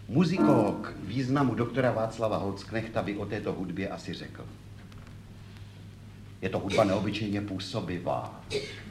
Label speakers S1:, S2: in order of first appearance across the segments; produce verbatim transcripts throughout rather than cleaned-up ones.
S1: Muzikolog významu doktora Václava Holzknechta by o této hudbě asi řekl. Je to hudba neobyčejně působivá,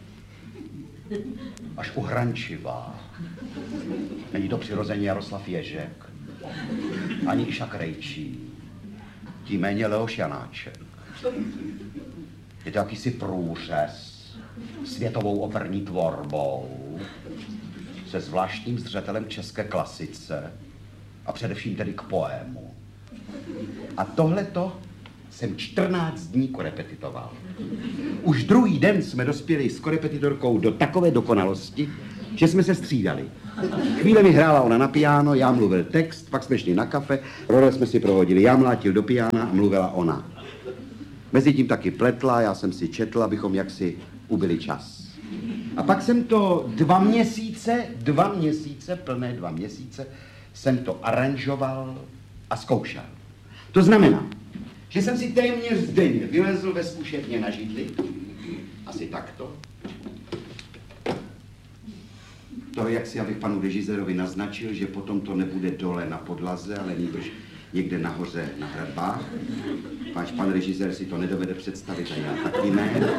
S1: až uhrančivá. Není to přirozeně Jaroslav Ježek, ani Iša Krejčí, tím méně Leoš Janáček. Je to jakýsi průřez světovou operní tvorbou se zvláštním zřetelem k české klasice a především tedy k poému. A tohleto jsem čtrnáct dní korepetitoval. Už druhý den jsme dospěli s korepetitorkou do takové dokonalosti, že jsme se střídali. Chvíle mi hrála ona na piano, já mluvil text, pak jsme šli na kafe, role jsme si prohodili, já mlátil do piana a mluvila ona. Mezitím taky pletla, já jsem si četl, abychom jaksi ubili čas. A pak jsem to dva měsíce, dva měsíce, plné dva měsíce, jsem to aranžoval a zkoušel. To znamená, že jsem si téměř denně vylezl ve zkušebně na židli, asi takto. To, jak si abych panu režisérovi naznačil, že potom to nebude dole na podlaze, ale nýbrž někde nahoře na hradbách. Váš pan režisér si to nedovede představit a já taky ne.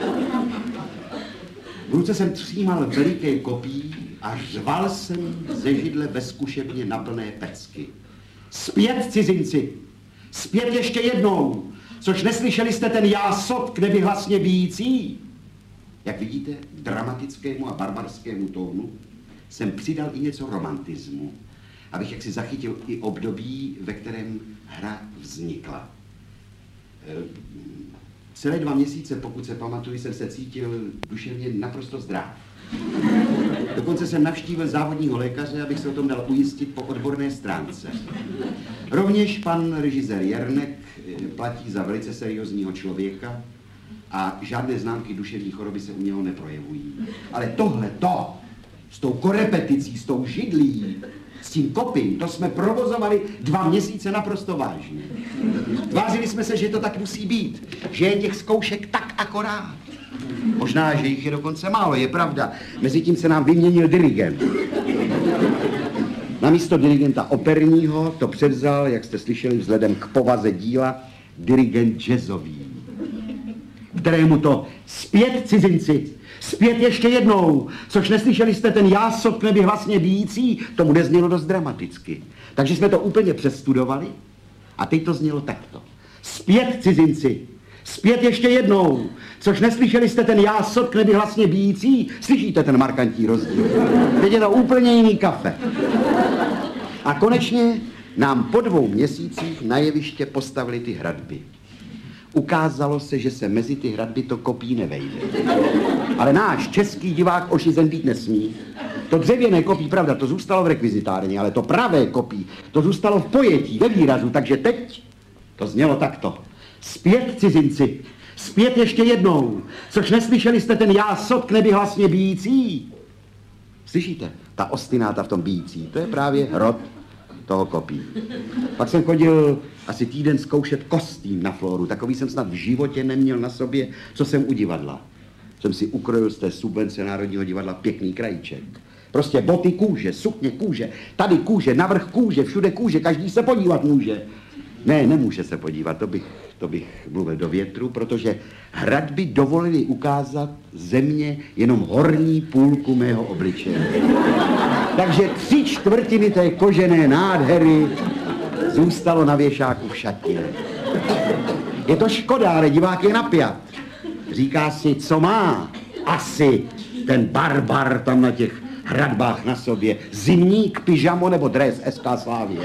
S1: V ruce jsem třímal veliké kopí a řval jsem ze židle ve zkušebně na plné pecky. Zpět, cizinci! Zpět ještě jednou! Což neslyšeli jste ten jásot k nebi hlasně bijící? Jak vidíte, dramatickému a barbarskému tónu jsem přidal i něco romantismu, abych jaksi zachytil i období, ve kterém hra vznikla. E, celé dva měsíce, pokud se pamatuju, jsem se cítil duševně naprosto zdrav. Dokonce jsem navštívil závodního lékaře, abych se o tom dal ujistit po odborné stránce. Rovněž pan režisér Jernek platí za velice seriózního člověka a žádné známky duševní choroby se u něho neprojevují. Ale tohle to, s tou korepeticí, s tou židlí, s tím kopím, to jsme provozovali dva měsíce naprosto vážně. Tvářili jsme se, že to tak musí být, že je těch zkoušek tak akorát. Možná, že jich je dokonce málo, je pravda. Mezitím se nám vyměnil dirigent. Namísto dirigenta operního to převzal, jak jste slyšeli, vzhledem k povaze díla, dirigent jazzový, kterému to zpět, cizinci, zpět ještě jednou, což neslyšeli jste ten jásot k nebi hlasně bijící, tomu neznělo dost dramaticky. Takže jsme to úplně přestudovali a teď to znělo takto. Zpět, cizinci, zpět ještě jednou, což neslyšeli jste ten jásot k nebi hlasně bijící, slyšíte ten markantní rozdíl. Teď je to úplně jiný kafe. A konečně nám po dvou měsících na jeviště postavili ty hradby. Ukázalo se, že se mezi ty hradby to kopí nevejde. Ale náš český divák ošizen být nesmí. To dřevěné kopí, pravda, to zůstalo v rekvizitárně, ale to pravé kopí, to zůstalo v pojetí, ve výrazu, takže teď to znělo takto. Zpět, cizinci, zpět ještě jednou, což neslyšeli jste ten jásot k nebi hlasně bijící. Slyšíte? Ta ostináta v tom bijící, to je právě rod toho kopí. Pak jsem chodil asi týden zkoušet kostým na Floru, takový jsem snad v životě neměl na sobě, co jsem u divadla. Jsem si ukrojil z té subvence Národního divadla pěkný krajíček. Prostě boty kůže, sukně kůže, tady kůže, navrch kůže, všude kůže, každý se podívat může. Ne, nemůže se podívat, to bych, to bych mluvil do větru, protože hradby dovolili ukázat země jenom horní půlku mého obličeje. Takže tři čtvrtiny té kožené nádhery zůstalo na věšáku v šatě. Je to škoda, ale divák je napjat. Říká si, co má asi ten barbar tam na těch hradbách na sobě. Zimník, pyžamo nebo dres S K Slavie.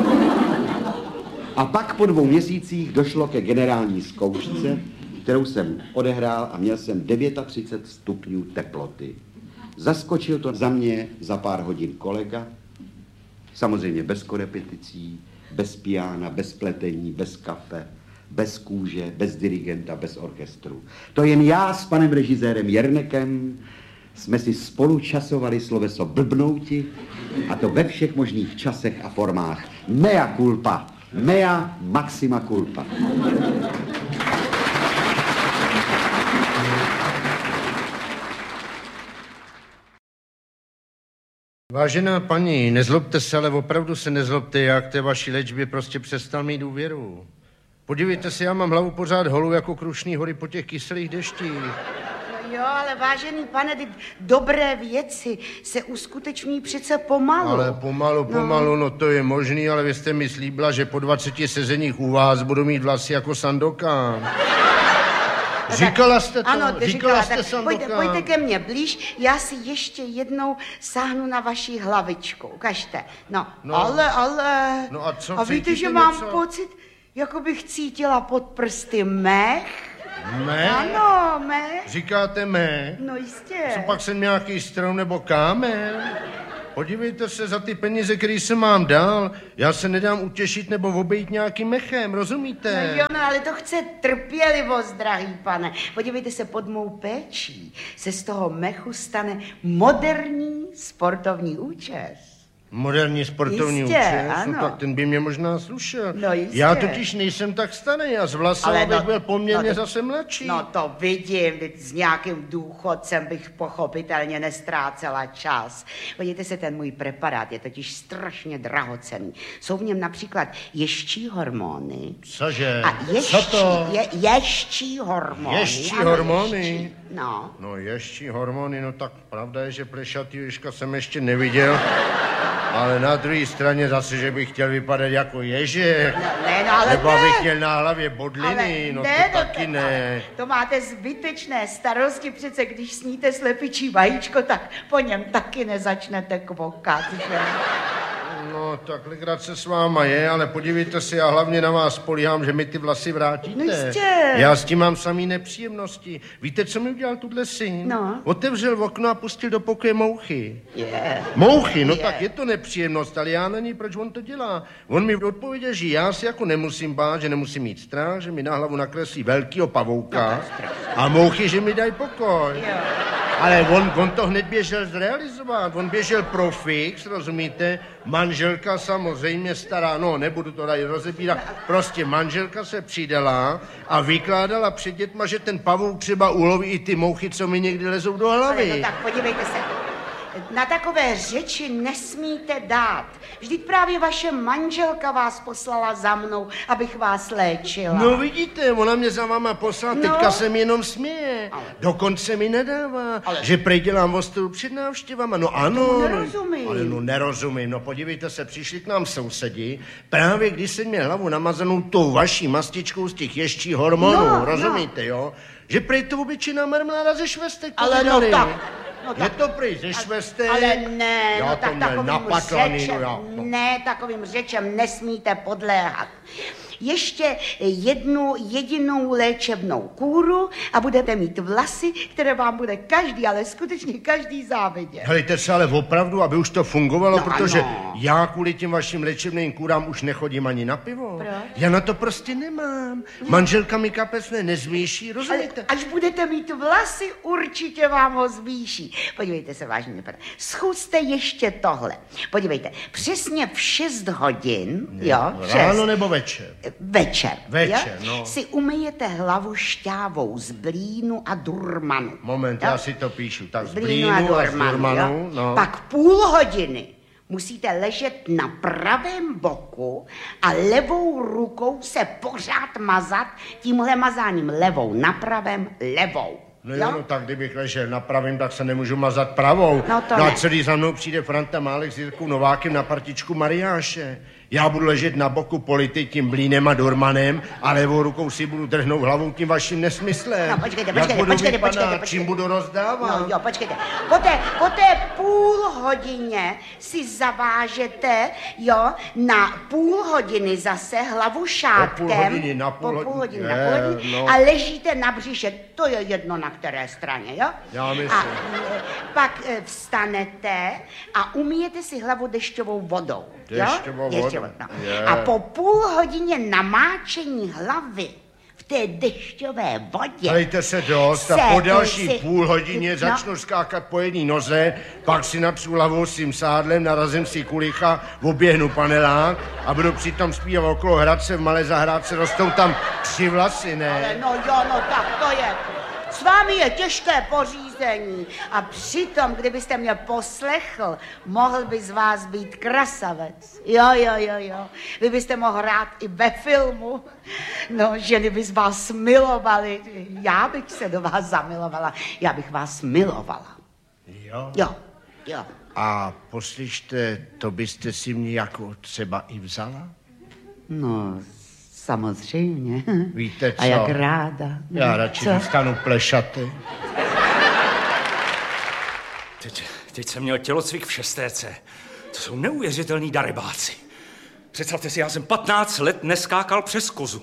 S1: A pak po dvou měsících došlo ke generální zkoušce, kterou jsem odehrál a měl jsem třicet devět stupňů teploty. Zaskočil to za mě za pár hodin kolega, samozřejmě bez korepeticí, bez piana, bez pletení, bez kafe, bez kůže, bez dirigenta, bez orchestru. To jen já s panem režisérem Jernekem jsme si spolu časovali sloveso blbnouti, a to ve všech možných časech a formách. Mea culpa, mea maxima culpa.
S2: Vážená paní, nezlobte se, ale opravdu se nezlobte, já k té vaší léčbě prostě přestal mít důvěru. Podívejte se, já mám hlavu pořád holou jako Krušný hory po těch kyselých deštích.
S3: No jo, ale vážený pane, ty dobré věci se uskutečňují přece pomalu.
S2: Ale pomalu, pomalu, no. no to je možný, ale vy jste mi slíbila, že po dvaceti sezeních u vás budu mít vlasy jako Sandokan. Říkala jste to?
S3: Ano, ty říkala,
S2: jste
S3: tak pojďte, pojďte ke mně blíž, já si ještě jednou sáhnu na vaši hlavičku, ukažte. No, no ale, ale...
S2: No a co,
S3: a víte, že mám
S2: něco?
S3: pocit, jako bych cítila pod prsty mech.
S2: Mech?
S3: Ano, mech.
S2: Říkáte mech?
S3: No jistě.
S2: Co pak jsem nějaký strom nebo kámen? Podívejte se, za ty peníze, který jsem mám dal, já se nedám utěšit nebo obejít nějakým mechem, rozumíte?
S3: No jo, no ale to chce trpělivost, drahý pane. Podívejte se, pod mou péčí se z toho mechu stane moderní sportovní účes.
S2: Moderní sportovní
S3: jistě,
S2: účes?
S3: Ano.
S2: No tak ten by mě možná slušel.
S3: No jistě.
S2: Já totiž nejsem tak starý a z vlasem bych
S3: no,
S2: byl poměrně
S3: no,
S2: zase mladší.
S3: No to vidím, teď s nějakým důchodcem bych pochopitelně nestrácela čas. Podívejte se, ten můj preparát je totiž strašně drahocenný. Jsou v něm například ještí hormony.
S2: Cože?
S3: A ještí,
S2: Co to?
S3: Je, ještí hormony.
S2: Ještí
S3: ano,
S2: hormony?
S3: Ještí. No.
S2: No ještí hormony, no tak pravda je, že plešatý ježka jsem ještě neviděl. Ale na druhé straně zase, že bych chtěl vypadat jako ježek.
S3: No, ne, no, ale
S2: nebo
S3: ne.
S2: abych měl na hlavě bodliny, no
S3: ne,
S2: to taky
S3: to,
S2: ne.
S3: To máte zbytečné starosti, přece když sníte slepičí vajíčko, tak po něm taky nezačnete kvokat, že?
S2: No, tak legrace s váma je, ale podívejte se, já hlavně na vás spolíhám, že mi ty vlasy vrátíte.
S3: No jistě.
S2: Já s tím mám samý nepříjemnosti. Víte, co mi udělal tuhle syn?
S3: No.
S2: Otevřel okno a pustil do pokoje mouchy.
S3: Yeah.
S2: Mouchy, no
S3: Yeah.
S2: tak je to nepříjemnost, ale já není, proč on to dělá. On mi odpověděl, že já si jako nemusím bát, že nemusím mít strach, že mi na hlavu nakreslí velkýho pavouka a mouchy, že mi dají pokoj.
S3: Jo.
S2: Ale on, on to hned běžel zrealizovat. On běžel pro fix, rozumíte? Manželka samozřejmě stará, no nebudu to tady rozebírat, prostě manželka se přidala a vykládala před dětma, že ten pavouk třeba uloví i ty mouchy, co mi někdy lezou do hlavy.
S3: Ale no tak podívejte se, na takové řeči nesmíte dát. Vždyť právě vaše manželka vás poslala za mnou, abych vás léčila.
S2: No vidíte, ona mě za váma poslala,
S3: No.
S2: teďka se mi jenom směje.
S3: Ale-
S2: Dokonce mi nedává,
S3: Ale-
S2: že prej dělám ostudu před návštěvama. No ano.
S3: tomu
S2: no,
S3: nerozumím.
S2: ale no nerozumím, no podívejte se, přišli k nám sousedi, právě když jsem měl hlavu namazanou tou vaší mastičkou z těch ještích hormonů,
S3: No,
S2: rozumíte, jo? Že prej to obyčejná marmeláda ze švestek
S3: Ale no
S2: povídali.
S3: tak, no
S2: Je
S3: tak.
S2: to prej ze švestek.
S3: Ale ne,
S2: já
S3: no
S2: to
S3: tak
S2: měl
S3: takovým
S2: napatlaný,
S3: řečem,
S2: no já, no.
S3: ne, takovým řečem nesmíte podléhat. Ještě jednu jedinou léčebnou kůru a budete mít vlasy, které vám bude každý, ale skutečně každý závidět.
S2: Helejte se, ale opravdu, aby už to fungovalo,
S3: No
S2: protože
S3: ano.
S2: já kvůli těm vašim léčebným kůrám už nechodím ani na pivo.
S3: Proč?
S2: Já na to prostě nemám. Manželka mi kapesné nezvýší,
S3: Ale
S2: rozumíte?
S3: až budete mít vlasy, určitě vám ho zvýší. Podívejte se, vážně, pane. Zkuste ještě tohle. Podívejte, přesně v šest hodin, jo, v šest,
S2: Ráno nebo večer?
S3: večer,
S2: Večer,
S3: jo,
S2: no.
S3: si umyjete hlavu šťávou z blínu a durmanu.
S2: Moment,
S3: jo?
S2: já si to píšu. Tak z
S3: Z
S2: blínu a z durmanu,
S3: jo?
S2: no.
S3: Pak půl hodiny musíte ležet na pravém boku a levou rukou se pořád mazat tímhle mazáním levou na pravém levou.
S2: No jo, no tak kdybych ležel na pravým, tak se nemůžu mazat pravou.
S3: No to
S2: no a
S3: ne.
S2: celý za mnou přijde Franta Málek s Jirkou Novákem na partičku Mariáše. Já budu ležet na boku polity tím blínem a durmanem a levou rukou si budu drhnout hlavou tím vaším nesmyslem.
S3: No počkejte,
S2: Jak
S3: počkejte,
S2: budu
S3: počkejte,
S2: vypadat,
S3: počkejte, počkejte.
S2: čím budu rozdávat.
S3: No jo, počkejte. Po té, po té půl hodině si zavážete, jo, na půl hodiny zase hlavu šátkem.
S2: Po půl hodiny, na půl
S3: po půl
S2: hodiny.
S3: hodiny,
S2: Je,
S3: na půl hodiny
S2: no.
S3: a ležíte na břiše. To je jedno na které straně, jo?
S2: Já myslím.
S3: A e, pak e, vstanete a umyjete si hlavu dešťovou vodou.
S2: Dešťovou
S3: jo?
S2: vodou.
S3: no.
S2: Je.
S3: A po půl hodině namáčení hlavy v té dešťové vodě.
S2: Dejte se dost a
S3: se,
S2: po další
S3: si-
S2: půl hodině
S3: no.
S2: začnu skákat po jedné noze, pak si napřu hlavou s tím sádlem, narazím si kulicha, oběhnu panelák a budu přitom zpívat okolo Hradce v malé zahrádce, rostou tam tři vlasy, ne?
S3: Ale no jo, no tak to je. S vámi je těžké pořízení a přitom, kdybyste mě poslechl, mohl by z vás být krasavec. Jo, jo, jo, jo. Vy byste mohl hrát i ve filmu. No, ženy by z vás milovaly. Já bych se do vás zamilovala. Já bych vás milovala.
S2: Jo?
S3: Jo, jo.
S2: A poslyšte, to byste si mě jako třeba i vzala?
S3: No, samozřejmě.
S2: Víte co?
S3: A jak ráda.
S2: Já radši
S3: Co?
S2: zůstanu plešatý.
S4: Teď, teď jsem měl tělocvik v šestéce. To jsou neuvěřitelný darebáci. Představte si, já jsem patnáct let neskákal přes kozu.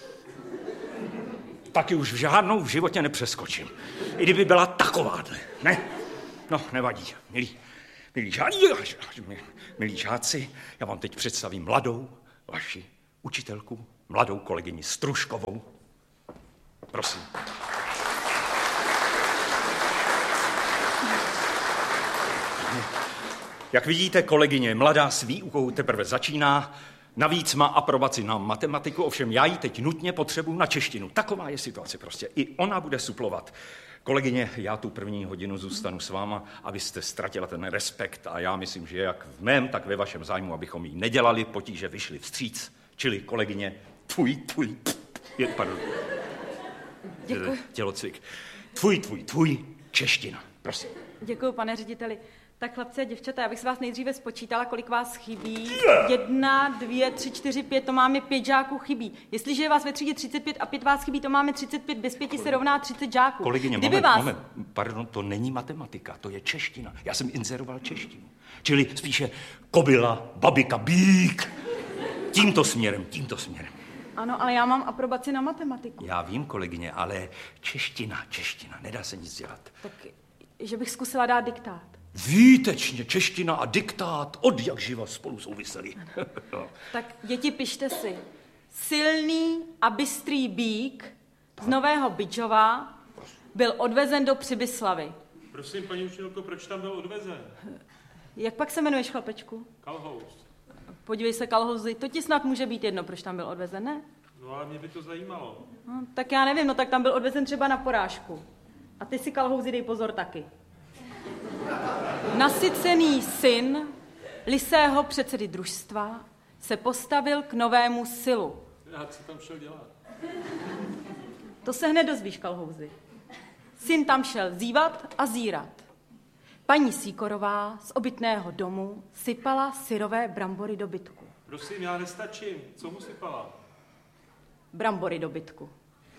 S4: Taky už v žádnou v životě nepřeskočím. I kdyby byla takováhle, ne? No, nevadí, milí, milí, žáci, milí žáci, já vám teď představím mladou vaši učitelku, mladou kolegyni Struškovou. Prosím. Jak vidíte, kolegyně mladá s výukou teprve začíná, navíc má aprobaci na matematiku, ovšem já ji teď nutně potřebuji na češtinu. Taková je situace prostě. I ona bude suplovat. Kolegyně, já tu první hodinu zůstanu s váma, abyste ztratila ten respekt a já myslím, že jak v mém, tak ve vašem zájmu, abychom jí nedělali potíže, vyšli vstříc. Čili kolegyně, tvůj, tvůj, je, pardon.
S5: Děkuji.
S4: Tělocvik. Tvůj, tvůj, tvůj, čeština. Prosím.
S5: Děkuji, pane řediteli. Tak chlapci a děvčata, já bych se vás nejdříve spočítala, kolik vás chybí. Jedna, dvě, tři, čtyři, pět, to máme pět žáků chybí. Jestliže je vás ve třídě třicet pět a pět vás chybí, to máme třicet pět, bez pěti se rovná třicet žáků.
S4: Kolegyně,
S5: Kdyby
S4: moment,
S5: vás...
S4: moment, pardon, to není matematika, to je čeština. Já jsem inzeroval češtinu. Čili spíše kobila, babika, bík. Tímto směrem, tímto směrem.
S5: Ano, ale já mám aprobaci na matematiku.
S4: Já vím, kolegyně, ale čeština, čeština, nedá se nic dělat.
S5: Tak, že bych zkusila dát diktát.
S4: Výtečně, čeština a diktát od jak živa spolu souviseli.
S5: Tak děti, pište si. Silný a bystrý bík z Nového Bydžova byl odvezen do Přibyslavy.
S6: Prosím, paní učitelko, proč tam byl odvezen?
S5: Jak pak se jmenuješ, chlapečku?
S6: Kalhoust.
S5: Podívej se, Kalhouzy, to ti snad může být jedno, proč tam byl odvezen, ne?
S6: No ale mě by to zajímalo.
S5: No, tak já nevím, no tak tam byl odvezen třeba na porážku. A ty si, Kalhouzy, dej pozor taky. Nasycený syn lisého předsedy družstva se postavil k novému silu.
S6: A co tam šel dělat?
S5: To se hned dozvíš, Kalhouzy. Syn tam šel zívat a zírat. Paní Sýkorová z obytného domu sypala syrové brambory do bytku.
S6: Prosím, já nestačím. Co mu sypala?
S5: Brambory do bytku.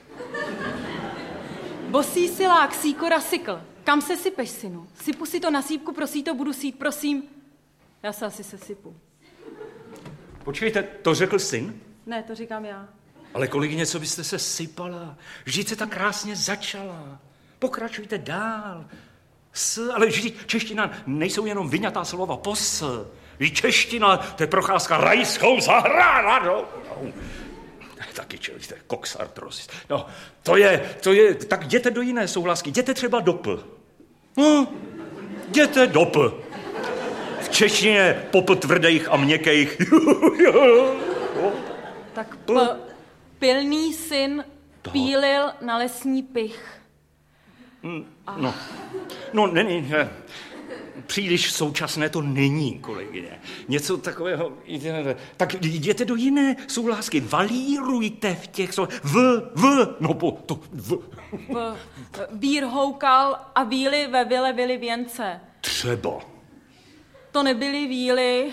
S5: Bosý silák Sýkora sykl. Kam se sypeš, synu? Sypu si to na sípku, prosí to, budu sít, prosím. Já se asi sesypu.
S4: Počkejte, to řekl syn?
S5: Ne, to říkám já.
S4: Ale kolegyně, co byste se sypala? Vždyť se tak krásně začala. Pokračujte dál. S, ale vždyť čeština nejsou jenom vyňatá slova pos. Vždyť čeština, to je procházka rajskou zahradou. No. Taky člověk, to je koksartrosis. No, to je, to je, tak jděte do jiné souhlasky, jděte třeba do P. No, jděte do P. V češtině popl tvrdých a měkkých.
S5: Tak p, pilný syn pílil na lesní pych.
S4: No, no není, příliš současné to není, kolegyně. Něco takového, tak jděte do jiné souhlásky, valírujte v těch slovech, v, v, no po, to, v.
S5: v vír houkal a víly ve vile vily věnce.
S4: Třeba.
S5: To nebyly víly,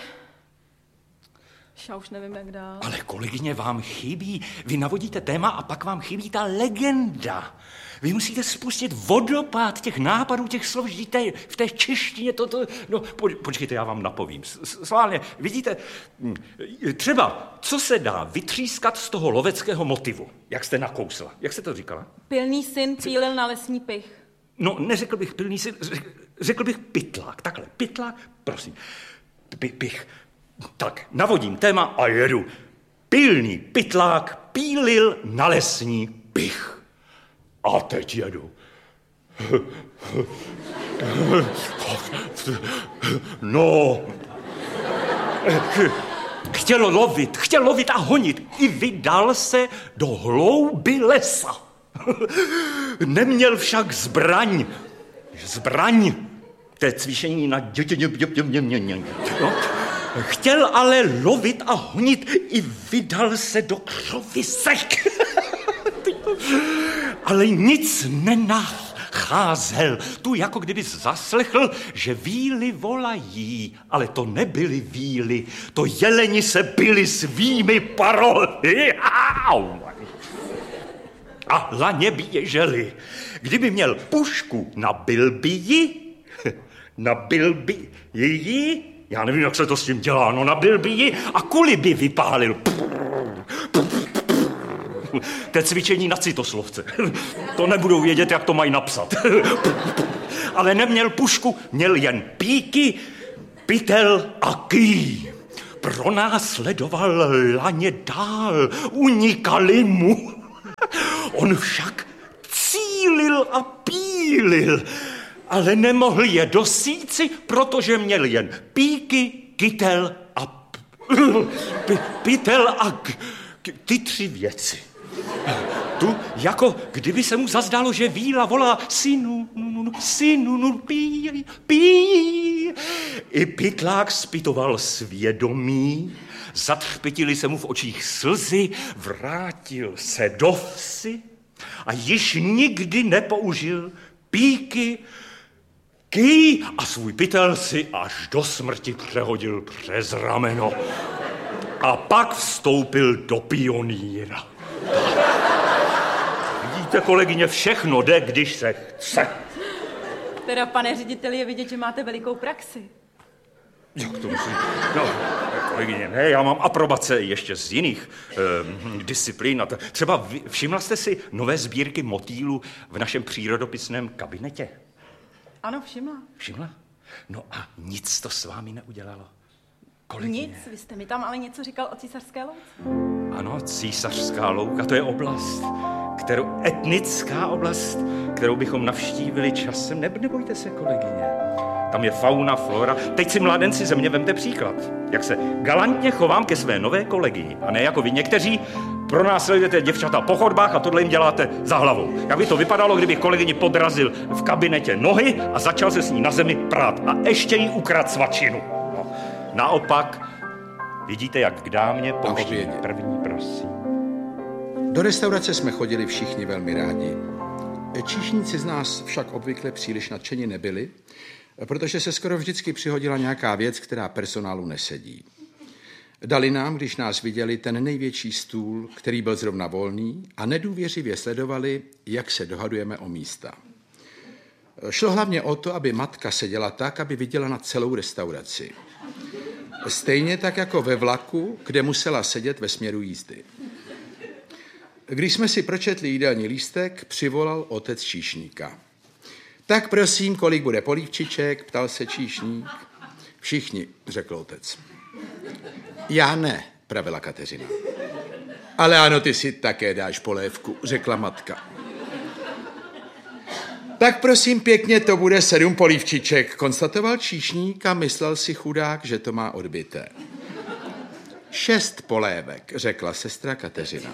S5: já už nevím, jak dál.
S4: Ale kolegyně, vám chybí, vy navodíte téma a pak vám chybí ta legenda. Vy musíte spustit vodopád těch nápadů, těch slov, vždyť v té češtině toto... No, počkejte, já vám napovím. Sválně, vidíte, třeba, co se dá vytřískat z toho loveckého motivu, jak jste nakousla. Jak jste to říkala?
S5: Pilný syn pílil na lesní pych.
S4: No, neřekl bych pilný syn, řekl bych pytlák. Takhle, pytlák, prosím. P- pich. Tak, navodím téma a jedu. Pilný pytlák pílil na lesní pych. A teď jedu. No. Chtěl lovit, chtěl lovit a honit. I vydal se do hlouby lesa. Neměl však zbraň. Zbraň. To je cvičení na děti. No. Chtěl ale lovit a honit i vydal se do křovisek. Ale nic nenacházel. Tu jako kdyby zaslechl, že víly volají, ale to nebyly víly, to jeleni se byli svými parohy. A laně běželi. Kdyby měl pušku, nabil by ji, nabil by ji, já nevím, jak se to s tím dělá, no nabil by ji a kuli by vypálil. To je cvičení na citoslovce. To nebudou vědět, jak to mají napsat. Ale neměl pušku, měl jen píky, pytel a ký. Pronásledoval laně dál, unikali mu. On však cílil a pílil, ale nemohl je dosíci, protože měl jen píky, kytel a p- p- pytel a k- k- ty tři věci. Tu, jako kdyby se mu zazdálo, že víla volá synu, synu, pí, pí. I pytlák zpytoval svědomí, zatřpitili se mu v očích slzy, vrátil se do vsi a již nikdy nepoužil píky, ký a svůj pytel si až do smrti přehodil přes rameno. A pak vstoupil do pionýra. Vidíte, kolegyně, všechno jde, když se chce.
S5: Teda, pane řediteli, je vidět, že máte velikou praxi.
S4: Jak to musím? No, kolegyně, ne, já mám aprobace ještě z jiných eh, disciplín. Třeba všimla jste si nové sbírky motýlů v našem přírodopisném kabinetě?
S5: Ano, všimla.
S4: Všimla? No a nic to s vámi neudělalo. Kolegyně.
S5: Nic, vy jste mi tam ale něco říkal o císařské louce.
S4: Ano, císařská louka, to je oblast, kterou, etnická oblast, kterou bychom navštívili časem. Ne, nebojte se, kolegyně. Tam je fauna, flora. Teď si, mládenci, ze mě vemte příklad. Jak se galantně chovám ke své nové kolegii. A ne jako vy někteří pronásledujete děvčata po chodbách a tohle jim děláte za hlavou. Jak by to vypadalo, kdybych kolegyni podrazil v kabinetě nohy a začal se s ní na zemi prát. A ještě jí ukradl svačinu. No. Naopak, vidíte, jak k dámě pouští první, prosím.
S7: Do restaurace jsme chodili všichni velmi rádi. Číšníci z nás však obvykle příliš nadšení nebyli, protože se skoro vždycky přihodila nějaká věc, která personálu nesedí. Dali nám, když nás viděli, ten největší stůl, který byl zrovna volný, a nedůvěřivě sledovali, jak se dohadujeme o místa. Šlo hlavně o to, aby matka seděla tak, aby viděla na celou restauraci. Stejně tak jako ve vlaku, kde musela sedět ve směru jízdy. Když jsme si pročetli jídelní lístek, přivolal otec číšníka. Tak prosím, kolik bude polívčiček, ptal se číšník. Všichni, řekl otec. Já ne, pravila Kateřina. Ale ano, ty si také dáš polévku, řekla matka. Tak prosím pěkně, to bude sedm polívčiček, konstatoval číšník a myslel si chudák, že to má odbité. Šest polévek, řekla sestra Kateřina.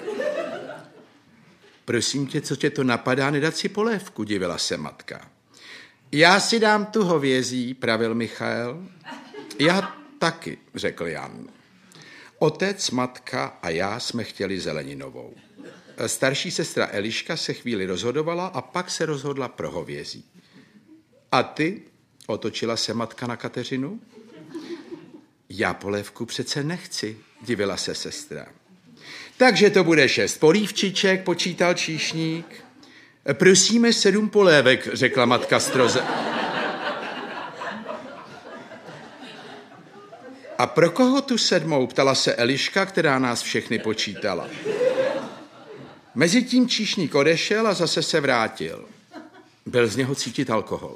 S7: Prosím tě, co tě to napadá, nedat si polévku, divila se matka. Já si dám tu hovězí, pravil Michael. Já taky, řekl Jan. Otec, matka a já jsme chtěli zeleninovou. Starší sestra Eliška se chvíli rozhodovala a pak se rozhodla pro hovězí. A ty? Otočila se matka na Kateřinu. Já polévku přece nechci, divila se sestra. Takže to bude šest polívčiček, počítal číšník. Prosíme sedm polévek, řekla matka stroze. A pro koho tu sedmou, ptala se Eliška, která nás všechny počítala. Mezitím číšník odešel a zase se vrátil. Byl z něho cítit alkohol.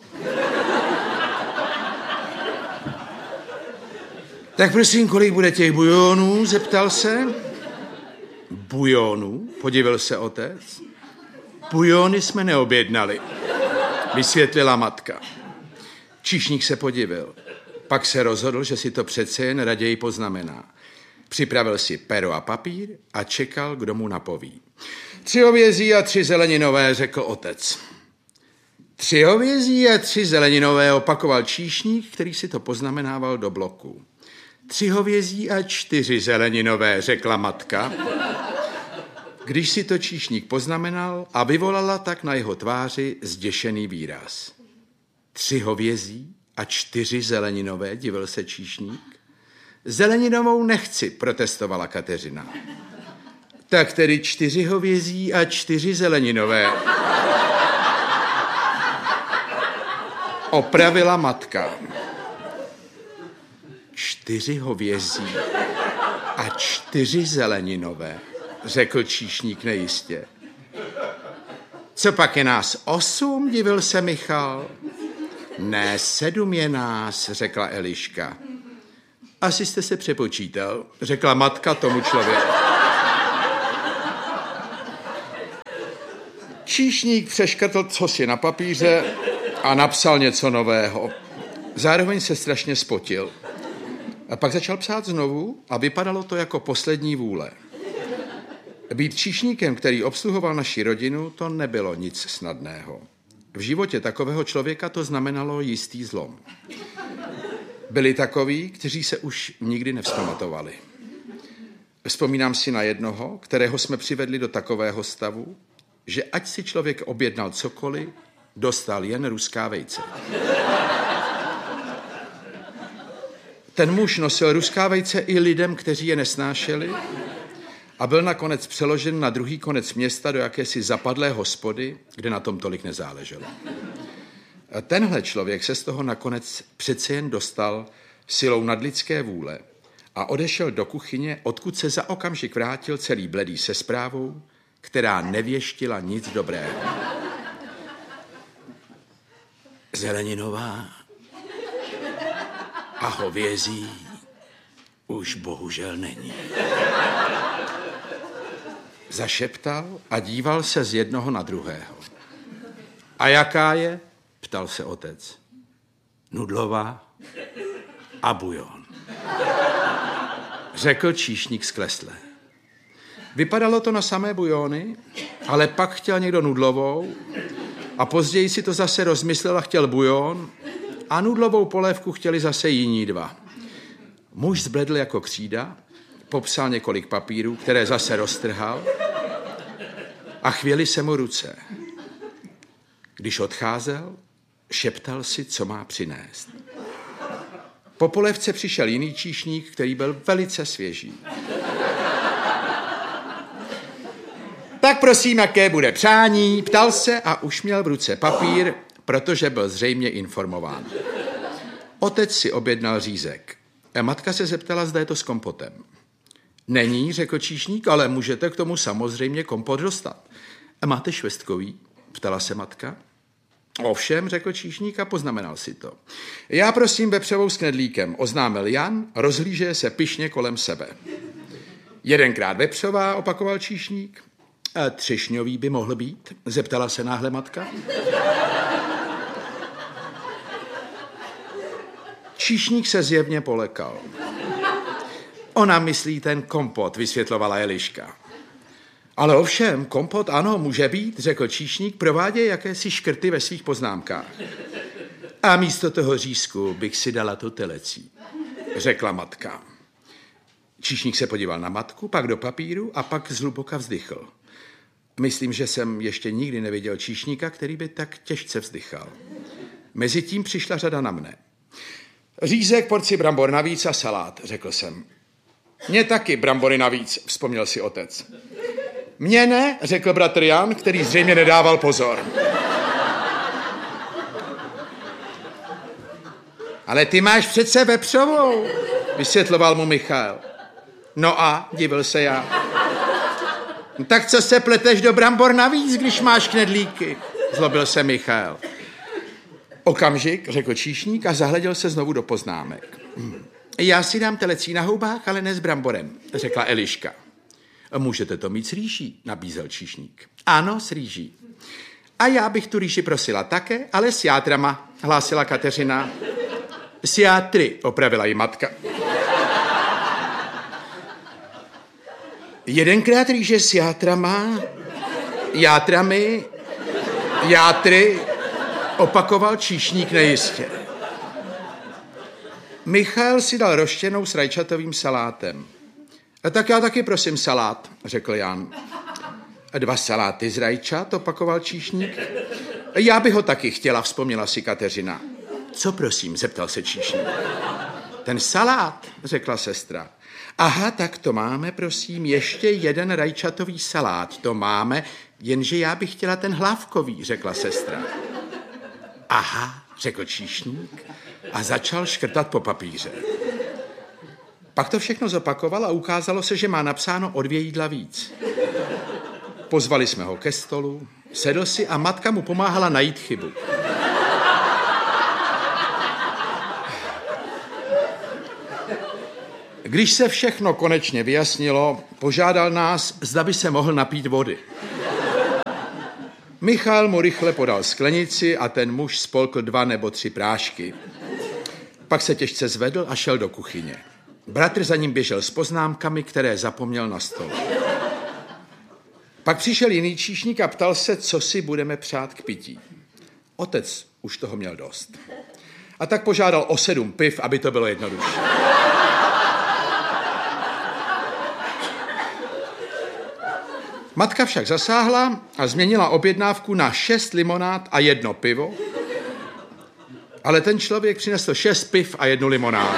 S7: Tak prosím, kolik bude těch bujonů, zeptal se. Bujonů? Podivil se otec. Bujony jsme neobjednali, vysvětlila matka. Číšník se podivil. Pak se rozhodl, že si to přece jen raději poznamená. Připravil si pero a papír a čekal, kdo mu napoví. Tři hovězí a tři zeleninové, řekl otec. Tři hovězí a tři zeleninové, opakoval číšník, který si to poznamenával do bloku. Tři hovězí a čtyři zeleninové, řekla matka. Když si to číšník poznamenal a vyvolala tak na jeho tváři zděšený výraz. Tři hovězí a čtyři zeleninové, divil se číšník. Zeleninovou nechci, protestovala Kateřina. Tak tedy čtyři hovězí a čtyři zeleninové. Opravila matka. Čtyři hovězí a čtyři zeleninové, řekl číšník nejistě. Co pak je nás osm, divil se Michal. Ne, sedm je nás, řekla Eliška. Asi jste se přepočítal, řekla matka tomu člověku. Číšník přeškrtl cosi na papíře a napsal něco nového. Zároveň se strašně spotil. A pak začal psát znovu a vypadalo to jako poslední vůle. Být číšníkem, který obsluhoval naši rodinu, to nebylo nic snadného. V životě takového člověka to znamenalo jistý zlom. Byli takoví, kteří se už nikdy nevzpamatovali. Vzpomínám si na jednoho, kterého jsme přivedli do takového stavu, že ať si člověk objednal cokoliv, dostal jen ruská vejce. Ten muž nosil ruská vejce i lidem, kteří je nesnášeli, a byl nakonec přeložen na druhý konec města do jakési zapadlé hospody, kde na tom tolik nezáleželo. A tenhle člověk se z toho nakonec přece jen dostal silou nadlidské vůle a odešel do kuchyně, odkud se za okamžik vrátil celý bledý se zprávou, která nevěštila nic dobrého. Zeleninová a hovězí už bohužel není. Zašeptal a díval se z jednoho na druhého. A jaká je? Ptal se otec. Nudlová a bujon. Řekl číšník sklesle. Vypadalo to na samé bujony, ale pak chtěl někdo nudlovou a později si to zase rozmyslel a chtěl bujon a nudlovou polévku chtěli zase jiní dva. Muž zbledl jako křída, popsal několik papírů, které zase roztrhal a chvěly se mu ruce. Když odcházel, šeptal si, co má přinést. Po polévce přišel jiný číšník, který byl velice svěží. Tak prosím, jaké bude přání, ptal se a už měl v ruce papír, protože byl zřejmě informován. Otec si objednal řízek. Matka se zeptala, zda je to s kompotem. Není, řekl číšník, ale můžete k tomu samozřejmě kompot dostat. Máte švestkový? Ptala se matka. Ovšem, řekl číšník a poznamenal si to. Já prosím vepřovou s knedlíkem, oznámil Jan, rozhlíže se pyšně kolem sebe. Jedenkrát vepřová, opakoval číšník. A třešňový by mohl být? Zeptala se náhle matka. Číšník se zjevně polekal. Ona myslí ten kompot, vysvětlovala Eliška. Ale ovšem, kompot ano, může být, řekl číšník, prováděj jakési škrty ve svých poznámkách. A místo toho řízku bych si dala to telecí, řekla matka. Číšník se podíval na matku, pak do papíru a pak zhluboka vzdychl. Myslím, že jsem ještě nikdy neviděl číšníka, který by tak těžce vzdychal. Mezitím přišla řada na mne. Řízek, porci brambor navíc a salát, řekl jsem. Mně taky brambory navíc, vzpomněl si otec. Mně ne, řekl bratr Jan, který zřejmě nedával pozor. Ale ty máš přece vepřovou, vysvětloval mu Michal. No a, divil se já. Tak co se pleteš do brambor navíc, když máš knedlíky, zlobil se Michal. Okamžik, řekl číšník a zahleděl se znovu do poznámek. Já si dám telecí na houbách, ale ne s bramborem, řekla Eliška. Můžete to mít s rýží, nabízel číšník. Ano, s rýží. A já bych tu rýži prosila také, ale s játrama, hlásila Kateřina. S játry, opravila jí matka. Jedenkrát rýže s játrama, játrami, játry, opakoval číšník nejistě. Michal si dal roštěnou s rajčatovým salátem. A tak já taky prosím salát, řekl Jan. Dva saláty z rajčat, opakoval číšník. Já bych ho taky chtěla, vzpomněla si Kateřina. Co prosím, zeptal se číšník. Ten salát, řekla sestra. Aha, tak to máme, prosím, ještě jeden rajčatový salát, to máme, jenže já bych chtěla ten hlávkový, řekla sestra. Aha, řekl číšník a začal škrtat po papíře. Pak to všechno zopakoval a ukázalo se, že má napsáno o dvě jídla víc. Pozvali jsme ho ke stolu, sedl si a matka mu pomáhala najít chybu. Když se všechno konečně vyjasnilo, požádal nás, zda by se mohl napít vody. Michal mu rychle podal sklenici a ten muž spolkl dva nebo tři prášky. Pak se těžce zvedl a šel do kuchyně. Bratr za ním běžel s poznámkami, které zapomněl na stole. Pak přišel jiný číšník a ptal se, co si budeme přát k pití. Otec už toho měl dost. A tak požádal o sedm piv, aby to bylo jednodušší. Matka však zasáhla a změnila objednávku na šest limonád a jedno pivo, ale ten člověk přinesl šest piv a jednu limonádu.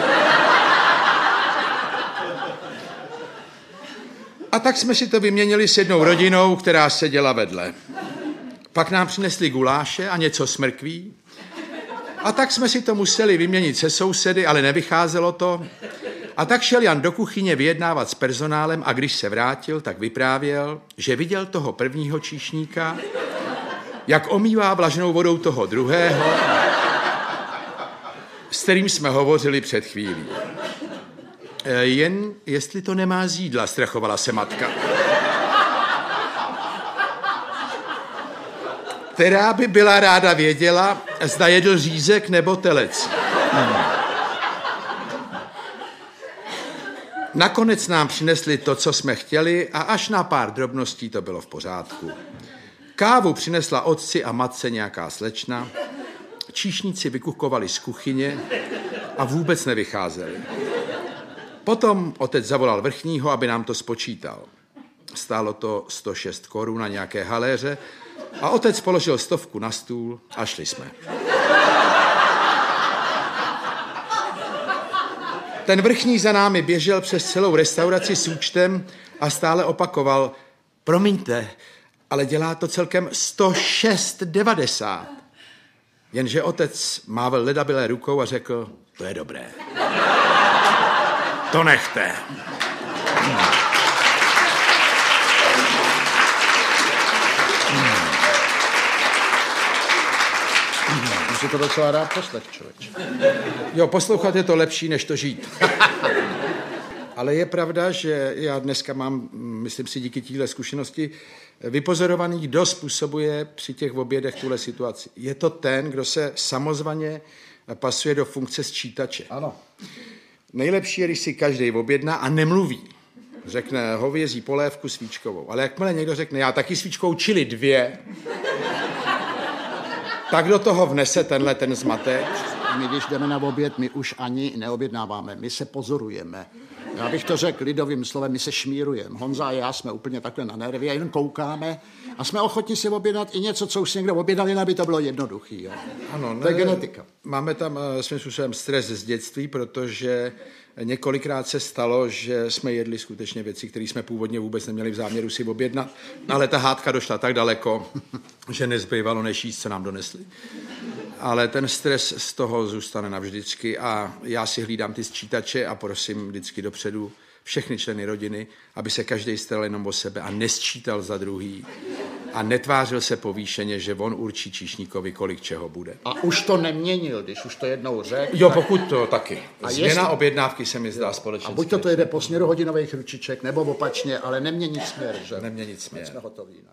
S7: A tak jsme si to vyměnili s jednou rodinou, která seděla vedle. Pak nám přinesli guláše a něco smrkví. A tak jsme si to museli vyměnit se sousedy, ale nevycházelo to. A tak šel Jan do kuchyně vyjednávat s personálem a když se vrátil, tak vyprávěl, že viděl toho prvního číšníka, jak omývá vlažnou vodou toho druhého, s kterým jsme hovořili před chvílí. Jen jestli to nemá z jídla, strachovala se matka. Která by byla ráda věděla, zda jedl řízek nebo telec. Hmm. Nakonec nám přinesli to, co jsme chtěli a až na pár drobností to bylo v pořádku. Kávu přinesla otci a matce nějaká slečna, číšníci vykukovali z kuchyně a vůbec nevycházeli. Potom otec zavolal vrchního, aby nám to spočítal. Stálo to sto šest korun na nějaké haléře a otec položil stovku na stůl a šli jsme. Ten vrchní za námi běžel přes celou restauraci s účtem a stále opakoval, promiňte, ale dělá to celkem sto šest devadesát. Jenže otec mával ledabilé rukou a řekl, to je dobré. To nechte. Hmm.
S8: Už si to docela rád poslech, člověč.
S7: Jo, poslouchat je to lepší, než to žít. Ale je pravda, že já dneska mám, myslím si díky téhle zkušenosti, vypozorovaný, kdo způsobuje při těch obědech tuhle situaci. Je to ten, kdo se samozvaně pasuje do funkce sčítače.
S8: Ano.
S7: Nejlepší je, když si každý objedná a nemluví. Řekne hovězí polévku svíčkovou. Ale jakmile někdo řekne, já taky svíčkou, čili dvě, tak do toho vnese tenhle ten zmatek.
S8: My, když jdeme na oběd, my už ani neobjednáváme, my se pozorujeme. Já bych to řekl lidovým slovem, my se šmírujeme. Honza a já jsme úplně takhle na nervy a jen koukáme a jsme ochotni si objednat i něco, co už si někdo objednal, jen aby to bylo jednoduchý. Jo.
S7: Ano,
S8: to je genetika.
S7: Máme tam svým způsobem stres z dětství, protože několikrát se stalo, že jsme jedli skutečně věci, které jsme původně vůbec neměli v záměru si objednat, ale ta hádka došla tak daleko, že nezbývalo než jíst, co nám donesli. Ale ten stres z toho zůstane navždycky a já si hlídám ty sčítače a prosím vždycky dopředu všechny členy rodiny, aby se každý staral jenom o sebe a nesčítal za druhý a netvářil se povýšeně, že on určí číšníkovi, kolik čeho bude.
S8: A už to neměnil, když už to jednou řekl.
S7: Jo, pokud to taky.
S8: A
S7: Změna
S8: jestli...
S7: objednávky se mi zdá společně.
S8: A buď to, to jede po směru hodinových ručiček, nebo opačně, ale neměnit směr, že?
S7: Neměnit směr.
S8: Jsme hotoví jinak.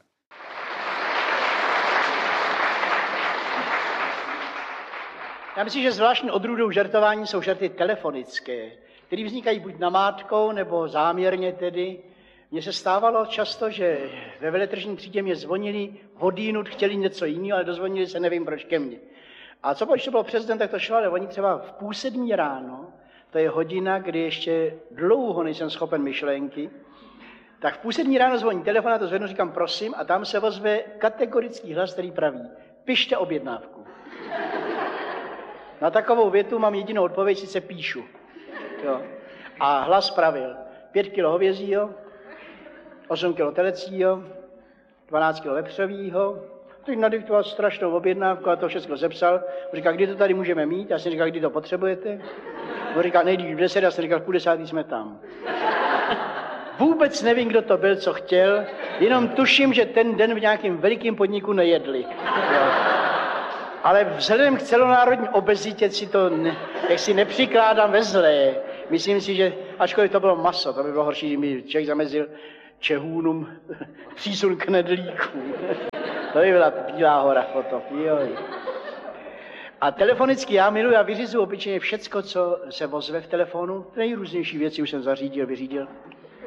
S9: Já myslím, že zvláštní odrůdou žertování jsou žerty telefonické, které vznikají buď namátkou, nebo záměrně tedy, Mně se stávalo často, že ve veletržní třídě mě zvonili hodinu, chtěli něco jiného, ale dozvonili se, nevím proč, ke mně. A co když to bylo přes den, tak to šlo, ale oni třeba v půl sedmí ráno, to je hodina, kdy ještě dlouho nejsem schopen myšlenky, tak v půl sedmí ráno zvoní telefon, a to zvednu, říkám prosím, a tam se ozve kategorický hlas, který praví, pište objednávku. Na takovou větu mám jedinou odpověď, sice píšu. Jo. A hlas pravil, pět kilo hovězího, osm kilo telecího, dvanáct kilo vepřovýho, teď nadiktoval strašnou objednávku a to všechno zepsal. On říká, kdy to tady můžeme mít? Já jsem říkal, kdy to potřebujete? On říká, nejdřív v deset, já jsem říkal, v půl desátý jsme tam. Vůbec nevím, kdo to byl, co chtěl, jenom tuším, že ten den v nějakém velikém podniku nejedli. Jo. Ale vzhledem k celonárodní obezitě si to ne, jak si nepřikládám ve zlé. Myslím si, že ačkoliv to bylo maso, to by bylo horší, že mi člověk zamezil Čehůnům přísun knedlíků. To by byla Bílá hora foto. Jo. A telefonicky já miluji a vyřizuji obyčejně všecko, co se ozve v telefonu. Nejrůznější věci už jsem zařídil, vyřídil.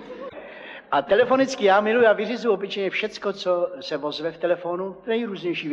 S9: A telefonicky já miluji a vyřizuji obyčejně všecko, co se ozve v telefonu. Nejrůznější věci.